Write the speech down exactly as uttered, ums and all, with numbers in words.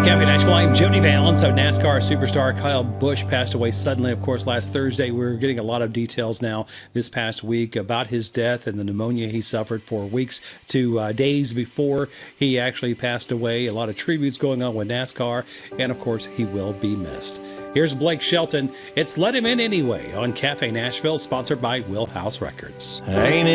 Cafe Nashville, I'm Jody Valen. So NASCAR superstar Kyle Busch passed away suddenly, of course, last Thursday. We're getting a lot of details now this past week about his death and the pneumonia he suffered for weeks to uh, days before he actually passed away. A lot of tributes going on with NASCAR, and of course, he will be missed. Here's Blake Shelton. It's Let Him In Anyway on Cafe Nashville, sponsored by Wheelhouse Records. Ain't